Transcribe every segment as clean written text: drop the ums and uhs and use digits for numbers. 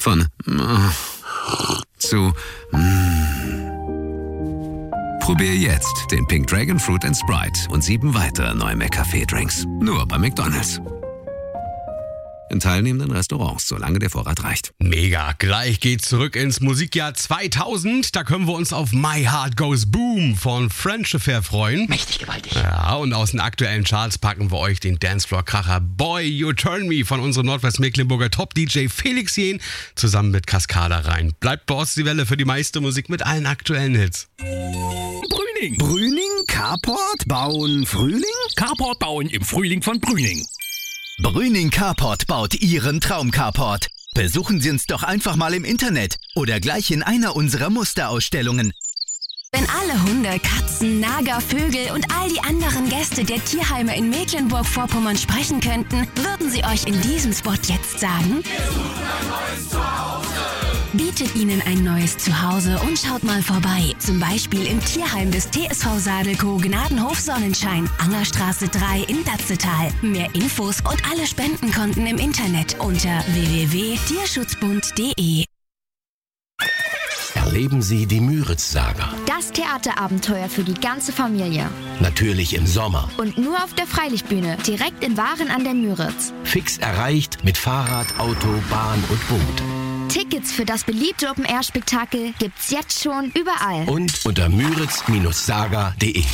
Von zu Probier jetzt den Pink Dragon Fruit & Sprite und 7 weitere neue McCafé-Drinks. Nur bei McDonald's. In teilnehmenden Restaurants, solange der Vorrat reicht. Mega, gleich geht's zurück ins Musikjahr 2000. Da können wir uns auf My Heart Goes Boom von French Affair freuen. Mächtig gewaltig. Ja, und aus den aktuellen Charts packen wir euch den Dancefloor-Kracher Boy You Turn Me von unserem Nordwestmecklenburger Top-DJ Felix Jähn zusammen mit Cascada rein. Bleibt bei uns die Welle für die meiste Musik mit allen aktuellen Hits. Brüning. Brüning? Carport? Bauen Frühling? Carport bauen im Frühling von Brüning. Brüning Carport baut Ihren Traum-Carport. Besuchen Sie uns doch einfach mal im Internet oder gleich in einer unserer Musterausstellungen. Wenn alle Hunde, Katzen, Nager, Vögel und all die anderen Gäste der Tierheime in Mecklenburg-Vorpommern sprechen könnten, würden sie euch in diesem Spot jetzt sagen: Wir suchen ein neues Zuhause. Bietet ihnen ein neues Zuhause und schaut mal vorbei. Zum Beispiel im Tierheim des TSV Sadelkow Gnadenhof Sonnenschein, Angerstraße 3 in Datzetal. Mehr Infos und alle Spendenkonten im Internet unter www.tierschutzbund.de. Erleben Sie die Müritz-Saga. Das Theaterabenteuer für die ganze Familie. Natürlich im Sommer. Und nur auf der Freilichtbühne, direkt in Waren an der Müritz. Fix erreicht mit Fahrrad, Auto, Bahn und Boot. Tickets für das beliebte Open-Air-Spektakel gibt's jetzt schon überall. Und unter müritz-saga.de.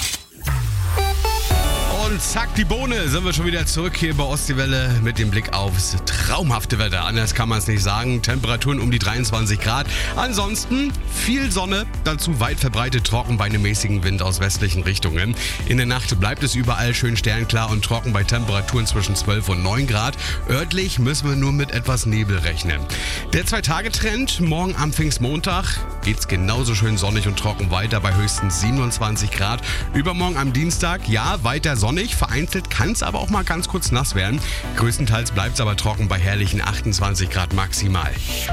Und zack, die Bohne, sind wir schon wieder zurück hier bei Ostseewelle mit dem Blick aufs traumhafte Wetter. Anders kann man es nicht sagen. Temperaturen um die 23 Grad. Ansonsten viel Sonne, dazu weit verbreitet trocken bei einem mäßigen Wind aus westlichen Richtungen. In der Nacht bleibt es überall schön sternklar und trocken bei Temperaturen zwischen 12 und 9 Grad. Örtlich müssen wir nur mit etwas Nebel rechnen. Der 2-Tage-Trend, morgen am Pfingstmontag geht's genauso schön sonnig und trocken weiter bei höchstens 27 Grad. Übermorgen am Dienstag, ja, weiter sonnig. Vereinzelt kann es aber auch mal ganz kurz nass werden. Größtenteils bleibt es aber trocken bei herrlichen 28 Grad maximal.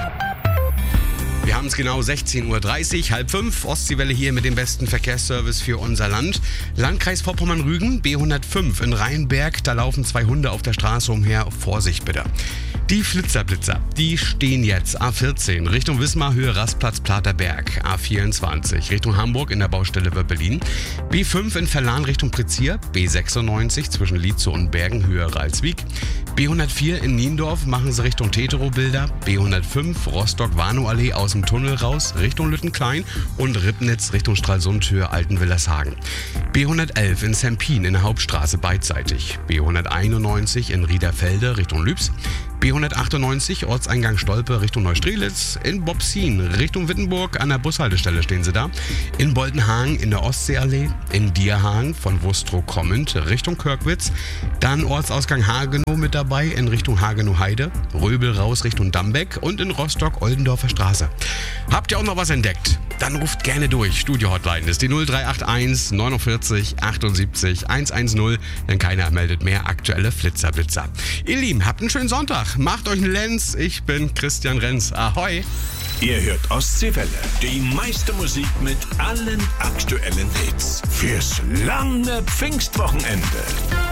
Wir haben es genau 16:30 Uhr, 4:30, Ostseewelle hier mit dem besten Verkehrsservice für unser Land. Landkreis Vorpommern-Rügen, B105 in Rheinberg, da laufen 2 Hunde auf der Straße umher. Vorsicht bitte. Die Flitzer, die stehen jetzt A14 Richtung Wismar, Höhe Rastplatz Platerberg, A24 Richtung Hamburg in der Baustelle Wöppelin, B5 in Verlan Richtung Prezier, B96 zwischen Lietzow und Bergen, Höhe Ralswiek, B104 in Niendorf machen sie Richtung Teterow-Bilder, B105 Rostock-Warnow-Allee aus dem Tunnel raus Richtung Lüttenklein und Ribnitz Richtung Stralsund, Höhe Altenwillershagen, B111 in Sempin in der Hauptstraße beidseitig, B191 in Riederfelde Richtung Lübs, B198 Ortseingang Stolpe Richtung Neustrelitz, in Bobsin Richtung Wittenburg an der Bushaltestelle stehen sie da, in Boltenhagen in der Ostseeallee, in Dierhagen von Wustrow kommend Richtung Körkwitz, dann Ortsausgang Hagenow mit dabei in Richtung Hagenow-Heide, Röbel raus Richtung Dambeck und in Rostock Oldendorfer Straße. Habt ihr auch noch was entdeckt? Dann ruft gerne durch. Studio-Hotline ist die 0381 49 78 110, denn keiner meldet mehr aktuelle Flitzer-Blitzer. Ihr Lieben, habt einen schönen Sonntag. Macht euch einen Lenz. Ich bin Christian Renz. Ahoi. Ihr hört Ostseewelle. Die meiste Musik mit allen aktuellen Hits. Fürs lange Pfingstwochenende.